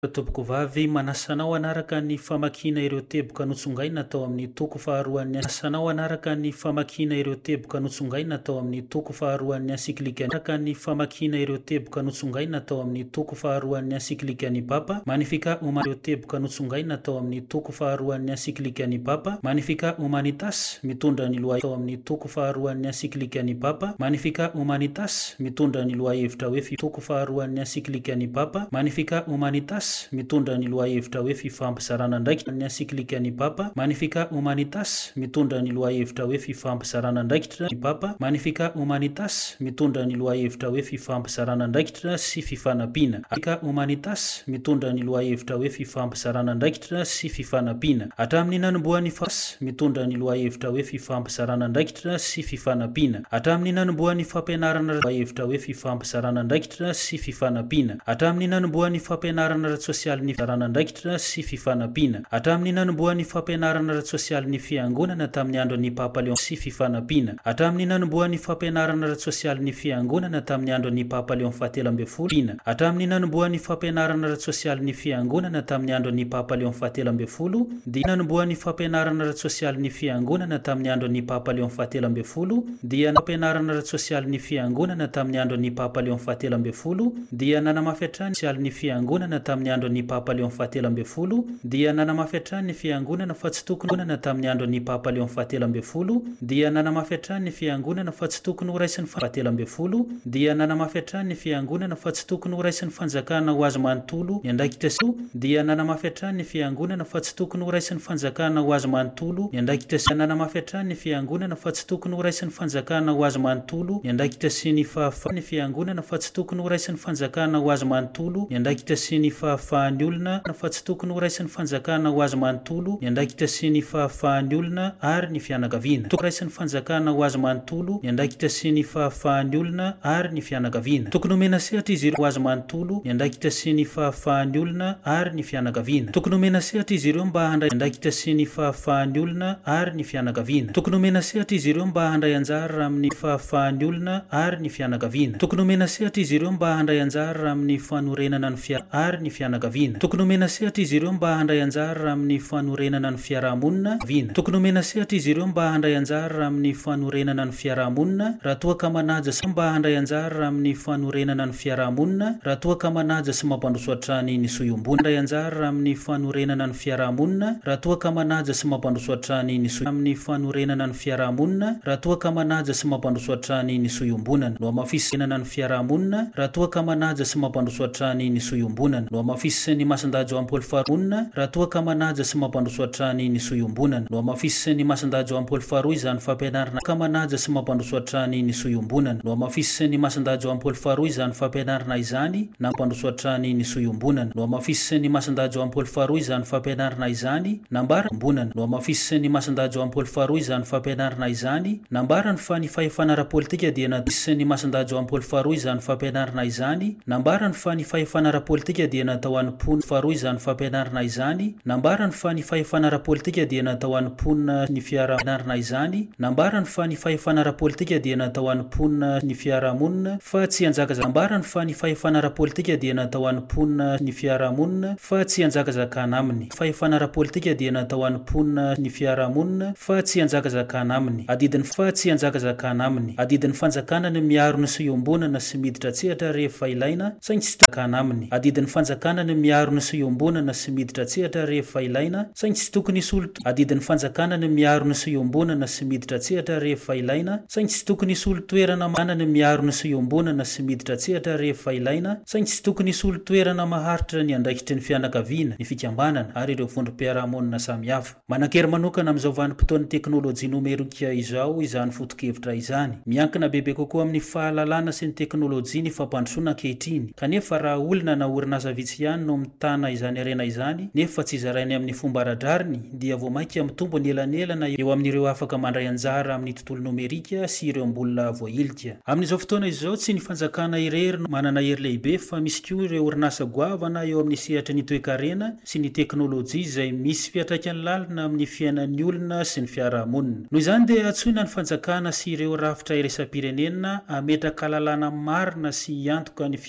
Tompoko vavy manasanao anaraka ny famakina ireo teboka notsongaina atao amin'ny toko faharoan'ny asanao anaraka ny famakina ireo teboka notsongaina atao amin'ny toko faharoan'ny ansiklika anaraka ny famakina ireo teboka notsongaina atao amin'ny toko faharoan'ny ansiklikan'ny papa manifika uma ireo teboka notsongaina atao amin'ny toko faharoan'ny ansiklikan'ny papa manifika humanitas mitondra ny loa atao amin'ny toko faharoan'ny ansiklikan'ny papa manifika humanitas mitondra ny loa hevitra hoe toko faharoan'ny ansiklikan'ny papa manifika humanitas mitondra ny loa hevitra hoe fifampizarana ndraikitra ny ansiklikan'ny papa manifika humanitas mitondra ny loa hevitra hoe fifampizarana ndraikitra ny papa manifika humanitas mitondra ny loa hevitra hoe fifampizarana ndraikitra sy fifanampiana manifika humanitas mitondra ny loa hevitra hoe fifampizarana ndraikitra sy fifanampiana hatramin'ny nanomboan'ny fas mitondra ny loa hevitra hoe fifampizarana ndraikitra sy fifanampiana hatramin'ny nanomboan'ny fampianarana loa hevitra hoe fifampizarana ndraikitra sy fifanampiana hatramin'ny nanomboan'ny fampianarana sosialy zarana ndraikitra sy fifanampiana hatramin'ny nanomboan'ny fampianarana ara-tsosialy ny fiangonana tamin'ny andron'ny papa Léon sy fifanampiana hatramin'ny nanomboan'ny fampianarana ara-tsosialy ny fiangonana tamin'ny andron'ny papa Léon fahatelo ambin'ny folo hatramin'ny nanomboan'ny fampianarana ara-tsosialy ny fiangonana tamin'ny andron'ny papa Léon fahatelo ambin'ny folo dia nanomboan'ny fampianarana ara-tsosialy ny fiangonana tamin'ny andron'ny papa Léon fahatelo ambin'ny folo dia fampianarana ara-tsosialy ny fiangonana tamin'ny andron'ny papa Léon fahatelo ambin'ny folo dia nanamafy hatrany sosialy ny fiangonana tamin'ny andron'ny papa Léon fahatelo ambin'ny folo dia nanamafy hatrany ny fiangonana fa tsy tokony honana tamin'ny andron'ny papa Léon fahatelo ambin'ny folo dia nanamafy hatrany ny fiangonana fa tsy tokony ho raisin'ny fahatelo ambin'ny folo dia nanamafy hatrany ny fiangonana fa tsy tokony ho raisin'ny fanjakana ho azy manontolo ny andraikitra sy dia nanamafy hatrany ny fiangonana fa tsy tokony ho raisin'ny fanjakana ho azy manontolo ny andraikitra sy nanamafy hatrany ny fiangonana fa tsy tokony ho raisin'ny fanjakana ho azy manontolo ny andraikitra sy ny fahafahan'ny fiangonana fa tsy tokony ho raisin'ny fanjakana ho azy manontolo ny andraikitra sy ny fahafahan'ny olona fa tsy tokony ho raisin'ny fanjakana ho azy manontolo ny andraikitra sy ny fahafahan'ny olona ary ny fianakaviana tokony raisin'ny fanjakana ho azy manontolo ny andraikitra sy ny fahafahan'ny olona ary ny fianakaviana tokony omena sehatra izy ireo ho azy manontolo ny andraikitra sy ny fahafahan'ny olona ary ny fianakaviana tokony omena sehatra izy ireo mba handray andraikitra sy ny fahafahan'ny olona ary ny fianakaviana tokony omena sehatra izy ireo mba handray anjara amin'ny fahafahan'ny olona ary ny fianakaviana tokony omena sehatra izy ireo mba handray anjara amin'ny fanorenana ny ary ny fianakaviana tokony omena sehatra izy ireo mba handray anjara amin'ny fanorenana ny fiarahamonina viana tokony omena sehatra izy ireo mba handray anjara amin'ny fanorenana ny fiarahamonina raha toa ka manaja sy mba handray anjara amin'ny fanorenana ny fiarahamonina raha toa ka manaja sy mampandroso hatrany ny soiombona handray anjara amin'ny fanorenana ny fiarahamonina raha toa ka manaja sy mampandroso hatrany ny amin'ny fanorenana ny fiarahamonina raha toa ka manaja sy mampandroso hatrany ny soiombonana no amafisinana ny fiarahamonina raha toa ka manaja sy mampandroso hatrany ny soiombonana no amafisy ny masindajo ampôly faharonina raha toa ka manaja sy mampandroso hatrany ny soiombonana no amafisy ny masindajo ampôly faharoa izany fampianarana ka manaja sy mampandroso hatrany ny soiombonana no amafisy ny masindajo ampôly faharoa izany fampianarana izany na mampandroso hatrany ny soiombonana no amafisy ny masindajo ampôly faharoa izany fampianarana izany nambara ombonana no amafisy ny masindajo ampôly faharoa izany fampianarana izany nambarany fa ny fahefana ara-pôlitika dia natisy ny masindajo ampôly faharoa izany fampianarana izany nambarany fa ny fahefana ara-pôlitika dia natao any-pony faharoa izany fampianarana izany nambarany fa ny fahefana ara-pôlitika dia natao any-ponina ny fiarahamonina izany nambarany fa ny fahefana ara-pôlitika dia natao any-ponina ny fiarahamonina fa tsy anjakazaka nambarany fa ny fahefana ara-pôlitika dia natao any-ponina ny fiarahamonina fa tsy anjakazakana aminy fahefana ara-pôlitika dia natao any-ponina ny fiarahamonina fa tsy anjakazakana aminy adidiny fa tsy anjakazakana aminy adidiny fanjakana ny miaro ny soiombonana sy miditra tsehatra rehefa ilaina saingy tsy takana aminy adidiny fanjakana ny miaro ny soiombonana sy miditra tsehatra rehefa ilaina saingy tsy tokony isolo adidiny fanjakana ny miaro ny soiombonana sy miditra tsehatra rehefa ilaina saingy tsy tokony isolo toerana mana ny miaro ny soiombonana sy miditra tsehatra rehefa ilaina saingy tsy tokony isolo toerana maharitra ny andraikitry ny fianakaviana ny fikambanana ary ireo vondrom-piarahamonina samihafa manan-kery manokana amin'izao vanim-potoan'ny teknôlôjia nomerika izao izany foto-kevitra izany miankina bebe kokoa amin'ny fahalalana sy ny teknôlôjia ny fampandrosoana ankehitriny kanefa raha olona na orinasa vitsy ihany no mitana izany arena izany nefa tsy zarainy amin'ny fomba aradrariny dia vao mainka mitombo ny elanelana eo amin'ireo afaka mandray anjara amin'ny tontolo nomerika sy ireo mbola voailika amin'izao fotoana izao tsy ny fanjakana irery no manana hery lehibe fa misy koa ireo orinasa goavana eo amin'ny sehatra ny toe-karena sy ny teknôlôjia izay misy fiatraikany lalina amin'ny fiainan'ny olona sy ny fiarahamonina noho izany dia atsoina ny fanjakana sy ireo rafitra iresam-pirenena ametraka lalàna marina sy antoka ny